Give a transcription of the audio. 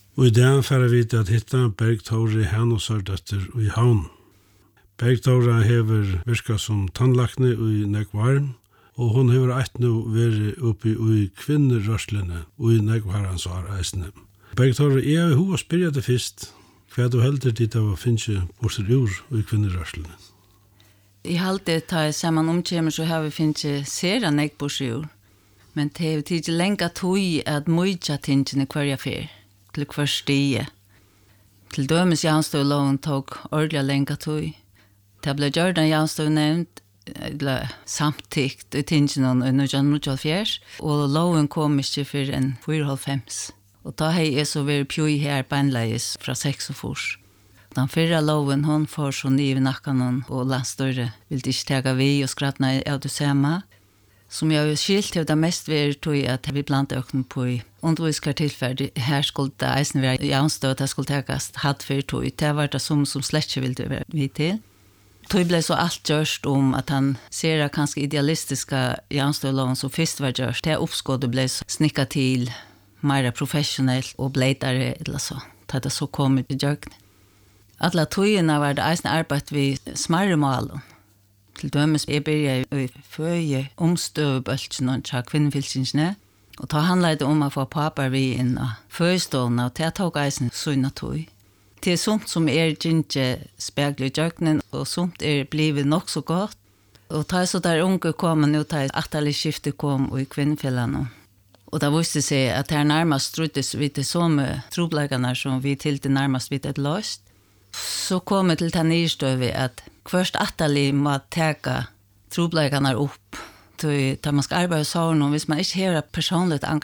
Og I dag får vi at hitta Bergtore Hanosardøtter i havn. Bergtore hever virka som tannlakne i Negvarm, og hon hever eit nå vært oppi i kvinnerørslene og i Negvarans år eisne. Bergtore, jeg har hva spyrja det først, hva du heldur dit av å finne borser ur i kvinnerørslene? I halvdelt tar saman omkjemmer så har vi finnet sera negborsjur, men det har tidlig lenga tog at mykja tingene hver fer, til hver stie. Til dømes Janstøvloven tog ordentlig lenga tog. Det ble gjort en Janstøv nevnt, eller samtikt i tingene i 1994, og loven kom ikke for en 94. Og da har jeg så vært pjøy her beinleis fra 46. Den fyrre loven, hon får så ny i nakken og landstørre, vil ikke tega vi og skratna av det samme. Som jeg har skilt til det mest ved tog at vi blant økene på underviskere tilfelle. Her skulle det eisen være javnstøt, det skulle tegas hatt for tog. Det var det som slett ikke ville være vi til. Tog ble så alt gjørst om at han ser at kanskje idealistiske javnstøtloven som først var gjørst. Det oppskådet ble snikket til mer professionelt og bledere eller så. Det så kom i gjørkene. Alla tøyene var det eisen arbeid ved smarre malen. Til dømes jeg begynte i føye omstøvebølgen og tja kvinnefylkene. Og da handlet det om å få papar vi inn av føyestående, og det tok eisen sønne tøy. Det sånt som ikke spegler i døgnen, og sånt blivet nok så godt. Og da så der unge kom, og da atterlig skiftet kom i kvinnefyllene. Og da visste seg at det nærmest struttes vi til samme trobleggene som vi til det nærmest vidt et løst. Så kom jeg til den nyrstøve at først atterlig må teka trobleggene opp. Da man skal arbeide så, hvis man ikke har personligt